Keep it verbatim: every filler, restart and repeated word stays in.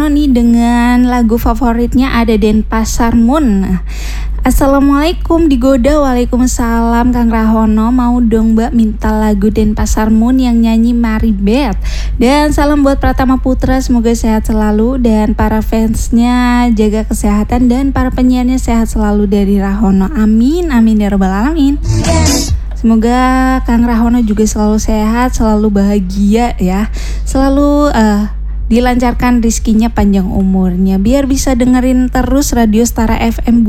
Rahono nih dengan lagu favoritnya ada Denpasar Moon. Assalamualaikum digoda, waalaikumsalam Kang Rahono. Mau dong Mbak minta lagu Denpasar Moon yang nyanyi Maribeth. Dan salam buat Pratama Putra, semoga sehat selalu. Dan para fansnya jaga kesehatan, dan para penyiarnya sehat selalu dari Rahono. Amin, amin ya rabbal alamin. Semoga Kang Rahono juga selalu sehat, selalu bahagia ya. Selalu uh, dilancarkan rezekinya, panjang umurnya. Biar bisa dengerin terus Radio Stara F M